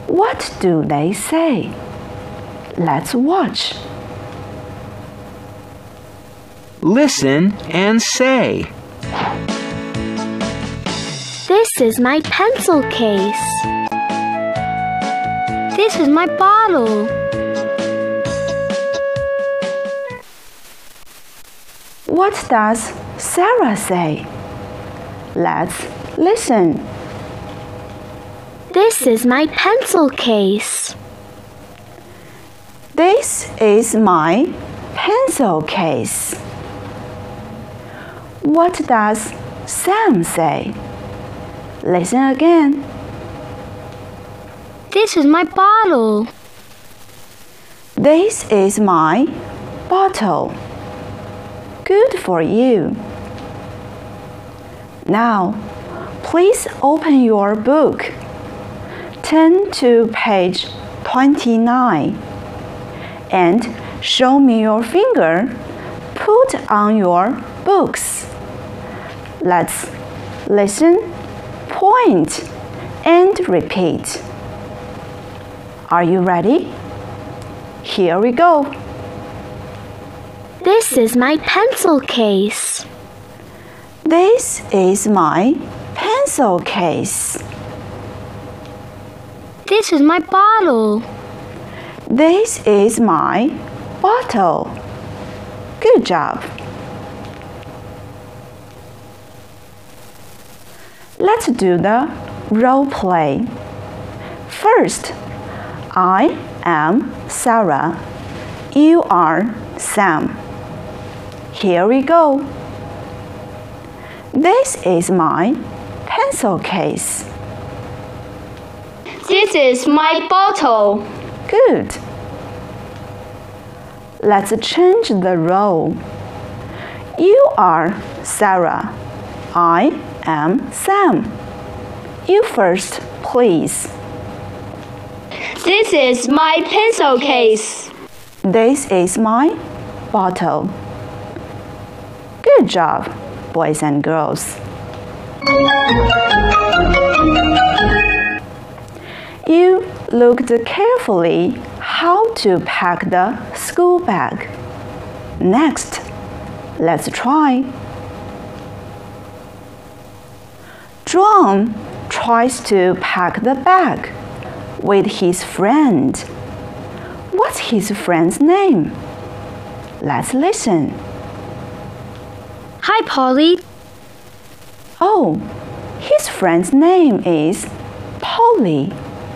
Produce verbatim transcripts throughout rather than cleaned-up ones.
What do they say? Let's watch. Listen and say. This is my pencil case. This is my bottle. What does Sarah say? Let's listen. This is my pencil case. This is my pencil case. What does Sam say? Listen again. This is my bottle. This is my bottle. Good for you. Now, please open your book. Turn to page twenty-nine and show me your finger put on your books. Let's listen, point, and repeat. Are you ready? Here we go. This is my pencil case. This is my pencil case. This is my bottle. This is my bottle. Good job. Let's do the role play. First, I am Sarah. You are Sam. Here we go. This is my pencil case. This is my bottle. Good. Let's change the role. You are Sarah. I am Sam. You first, please. This is my pencil case. This is my bottle. Good job, boys and girls. You looked carefully how to pack the school bag. Next, let's try. John tries to pack the bag with his friend. What's his friend's name? Let's listen. Hi, Polly. Oh, his friend's name is Polly.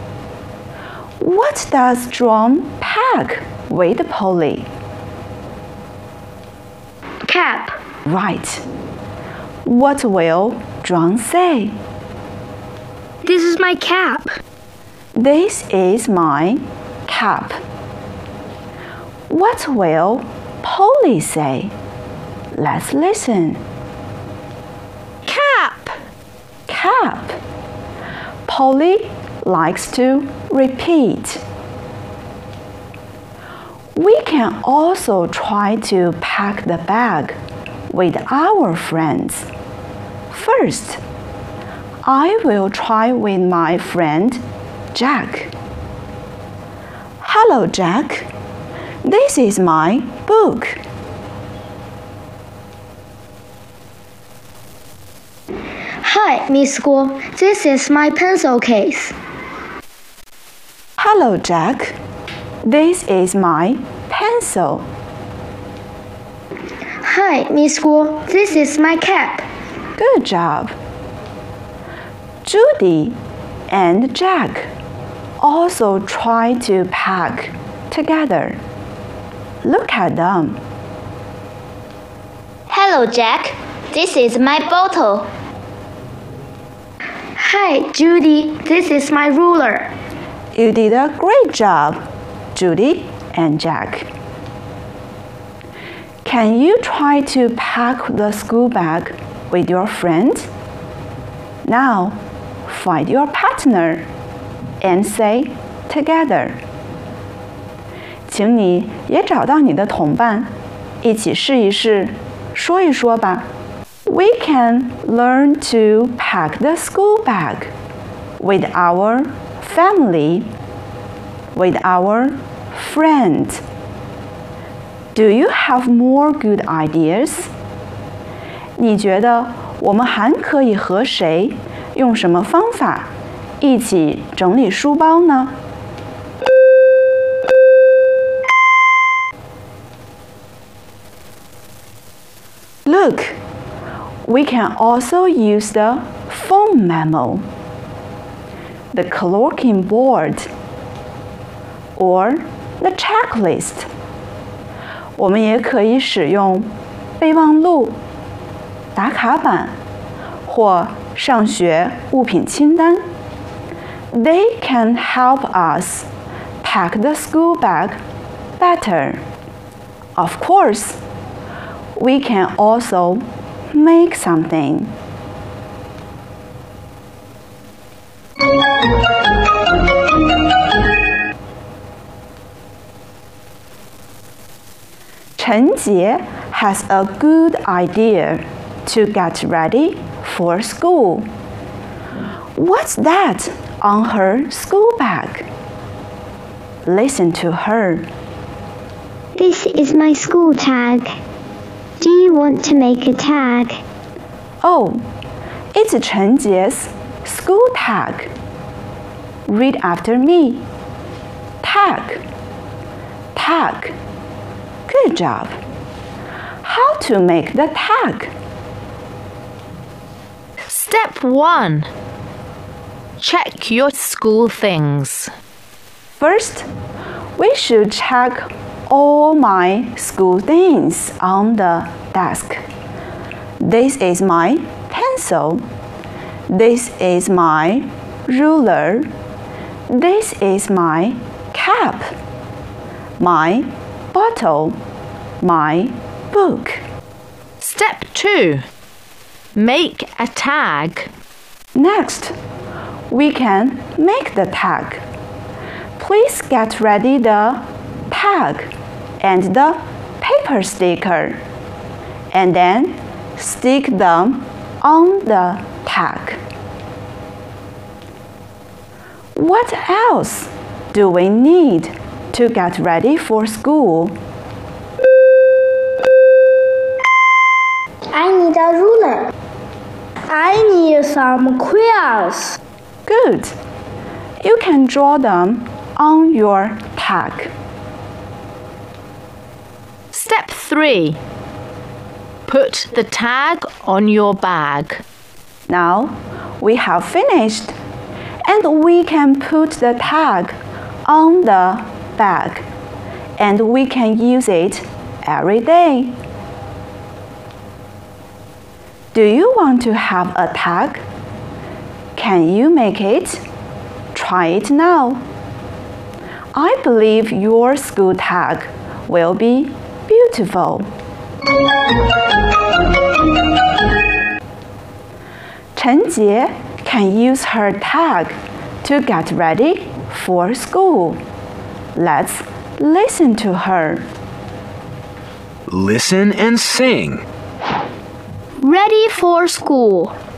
What does John pack with Polly? Cap. Right. What will John say? This is my cap. This is my cap. What will Polly say? Let's listen. Cap. Cap. Polly likes to repeat. We can also try to pack the bag with our friends. First, I will try with my friend Jack. Hello, Jack. This is my book. Hi, Miss Guo. This is my pencil case. Hello, Jack. This is my pencil. Hi, Miss Guo. This is my cap. Good job. Judy and Jack also try to pack together. Look at them. Hello, Jack. This is my bottle. Hi, Judy. This is my ruler. You did a great job, Judy and Jack. Can you try to pack the school bag with your friend? Now, find your partner and say together. 请你也找到你的同伴，一起试一试，说一说吧。We can learn to pack the school bag with our family with our friend. Do you have more good ideas? 你觉得我们还可以和谁用什么方法一起整理书包呢？ Look, we can also use the phone memo, the cloaking board, or the checklist. 我们也可以使用备忘录、打卡板或上学物品清单。They can help us pack the school bag better. Of course, we can also make something. 陈杰 has a good idea to get ready for school. What's that on her school bag? Listen to her. This is my school tag. Do you want to make a tag? Oh, it's Chen Jie's school tag. Read after me. Tag. Tag. Good job. How to make the tag? Step one. Check your school things. First, we should check all my school things on the desk. This is my pencil. This is my ruler. This is my cap. My bottle. My book. Step two. Make a tag. Next, we can make the tag. Please get ready the tag and the paper sticker, and then stick them on the tag. What else do we need to get ready for school? I need a ruler. I need some crayons. Good. You can draw them on your tag. Step three. Put the tag on your bag. Now we have finished, and we can put the tag on the bag, and we can use it every day. Do you want to have a tag? Can you make it? Try it now. I believe your school tag will be beautiful. Chen Jie can use her tag to get ready for school. Let's listen to her. Listen and sing. Ready for school.